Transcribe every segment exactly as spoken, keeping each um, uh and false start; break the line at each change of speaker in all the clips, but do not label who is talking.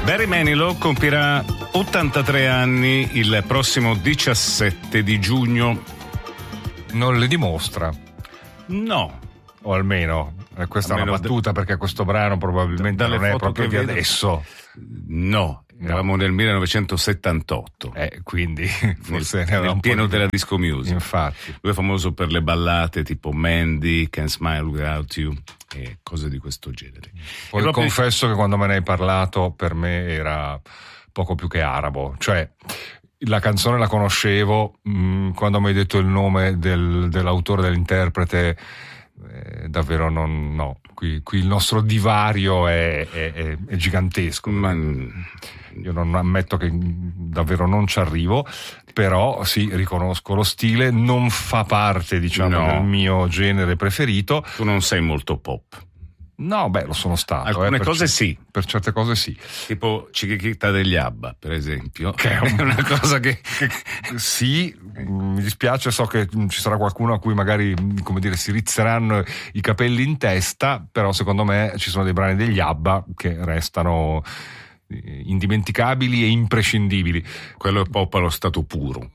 Barry Manilow compirà ottantatré anni il prossimo diciassette di giugno.
Non le dimostra?
No.
O almeno, eh, questa
almeno
è una battuta, da, perché questo brano probabilmente non è proprio di vedo, adesso.
No, eravamo no. nel millenovecentosettantotto.
Eh, quindi forse
nel,
ne
nel
un
pieno
po' di...
della disco music.
Infatti.
Lui è famoso per le ballate tipo Mandy, Can't Smile Without You e cose di questo genere.
Poi proprio... confesso che quando me ne hai parlato per me era poco più che arabo, cioè la canzone la conoscevo, mh, quando mi hai detto il nome del, dell'autore, dell'interprete, eh, davvero non, no, qui, qui il nostro divario è, è, è, è gigantesco. Ma io non ammetto che davvero non ci arrivo, però sì, riconosco lo stile, non fa parte, diciamo, no. del mio genere preferito.
Tu non sei molto pop.
No, beh, lo sono stato.
Alcune
eh,
cose
c-
sì.
Per certe cose sì.
Tipo Chiquita degli Abba, per esempio.
Che è un... una cosa che, che sì, mi dispiace, so che ci sarà qualcuno a cui magari, come dire, si rizzeranno i capelli in testa, però secondo me ci sono dei brani degli Abba che restano indimenticabili e imprescindibili.
Quello è pop allo stato puro.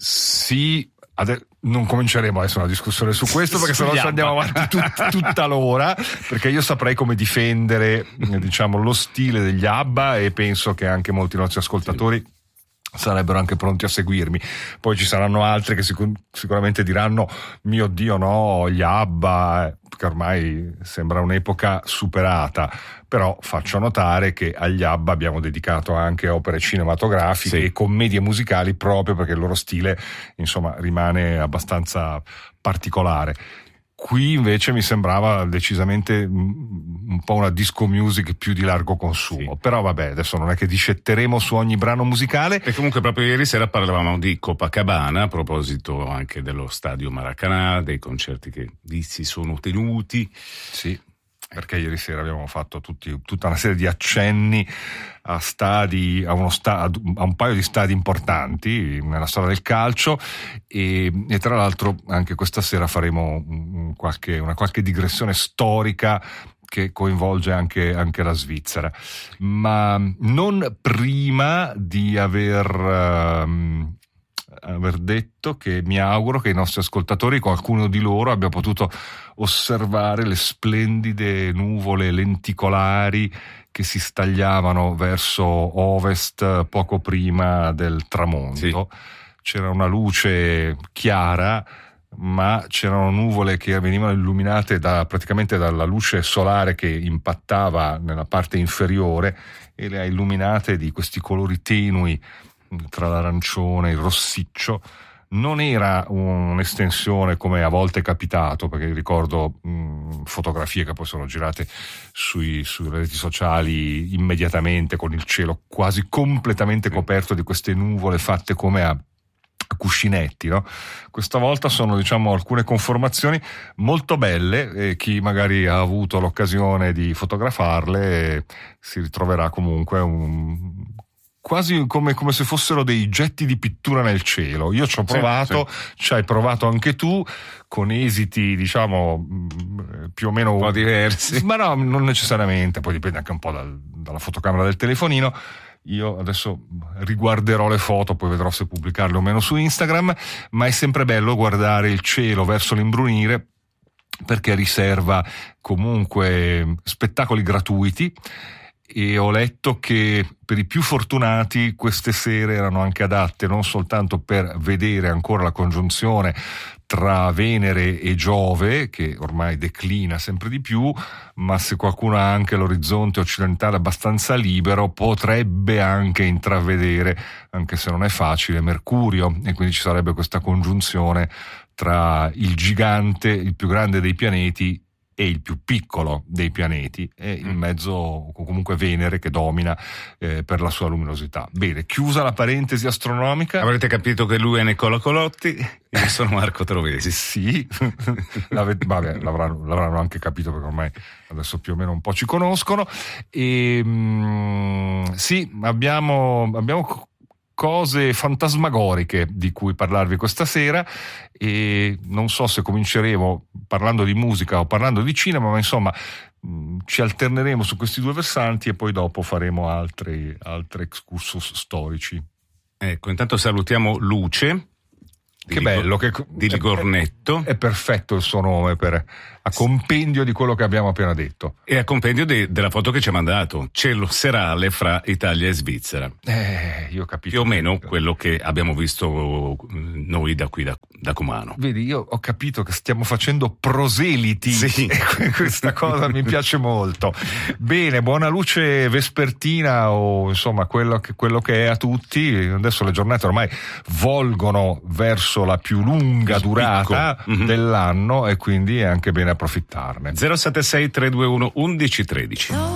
Sì. Ade- non cominceremo adesso una discussione su questo, perché sennò ci andiamo avanti tut- tutta l'ora, perché io saprei come difendere, diciamo, lo stile degli Abba, e penso che anche molti nostri ascoltatori sì. sarebbero anche pronti a seguirmi. Poi ci saranno altri che sicur- sicuramente diranno: mio Dio, no, gli Abba, che ormai sembra un'epoca superata. Però faccio notare che agli Abba abbiamo dedicato anche opere cinematografiche sì. e commedie musicali, proprio perché il loro stile, insomma, rimane abbastanza particolare. Qui invece mi sembrava decisamente un po' una disco music più di largo consumo, sì. però vabbè, adesso non è che discetteremo su ogni brano musicale.
E comunque proprio ieri sera parlavamo di Copacabana, a proposito anche dello stadio Maracanã, dei concerti che lì si sono tenuti.
Sì, perché ieri sera abbiamo fatto tutti, tutta una serie di accenni a stadi, a, uno sta, a un paio di stadi importanti nella storia del calcio, e, e tra l'altro anche questa sera faremo un qualche, una qualche digressione storica che coinvolge anche, anche la Svizzera, ma non prima di aver... Um, aver detto che mi auguro che i nostri ascoltatori, qualcuno di loro, abbia potuto osservare le splendide nuvole lenticolari che si stagliavano verso ovest poco prima del tramonto. Sì. C'era una luce chiara, ma c'erano nuvole che venivano illuminate da, praticamente dalla luce solare che impattava nella parte inferiore, e le ha illuminate di questi colori tenui tra l'arancione e il rossiccio. Non era un'estensione come a volte è capitato, perché ricordo mh, fotografie che poi sono girate sui, sulle reti sociali immediatamente, con il cielo quasi completamente coperto di queste nuvole fatte come a cuscinetti, no? Questa volta sono, diciamo, alcune conformazioni molto belle, e chi magari ha avuto l'occasione di fotografarle si ritroverà comunque un quasi come, come se fossero dei getti di pittura nel cielo. Io ci ho provato, sì, sì. ci hai provato anche tu, con esiti, diciamo, più o meno
un po' diversi.
Ma no, non necessariamente, poi dipende anche un po' dal, dalla fotocamera del telefonino. Io adesso riguarderò le foto, poi vedrò se pubblicarle o meno su Instagram, ma è sempre bello guardare il cielo verso l'imbrunire, perché riserva comunque spettacoli gratuiti. E ho letto che per i più fortunati queste sere erano anche adatte non soltanto per vedere ancora la congiunzione tra Venere e Giove, che ormai declina sempre di più, ma se qualcuno ha anche l'orizzonte occidentale abbastanza libero, potrebbe anche intravedere, anche se non è facile, Mercurio, e quindi ci sarebbe questa congiunzione tra il gigante, il più grande dei pianeti, e il più piccolo dei pianeti, e in mezzo comunque Venere che domina eh, per la sua luminosità. Bene, chiusa la parentesi astronomica.
Avrete capito che lui è Nicola Colotti, io sono Marco Trovesi.
Sì, vabbè, l'avranno, l'avranno anche capito, perché ormai adesso più o meno un po' ci conoscono. E mh, sì, abbiamo, abbiamo cose fantasmagoriche di cui parlarvi questa sera, e non so se cominceremo parlando di musica o parlando di cinema, ma insomma ci alterneremo su questi due versanti e poi dopo faremo altri, altri excursus storici.
Ecco, intanto salutiamo Luce.
Che bello, che,
di Ligornetto.
È, è perfetto il suo nome per, a compendio di quello che abbiamo appena detto.
E a compendio de, della foto che ci ha mandato, cielo serale fra Italia e Svizzera.
Eh, io ho capito.
Più o meno quello che abbiamo visto noi da qui, da, da Cumano.
Vedi, io ho capito che stiamo facendo proseliti.
Sì.
E questa cosa mi piace molto. Bene, buona luce vespertina o insomma quello che, quello che è a tutti. Adesso le giornate ormai volgono verso la più lunga durata mm-hmm. dell'anno e quindi è anche bene approfittarne.
zero sette sei tre due uno uno uno uno tre zero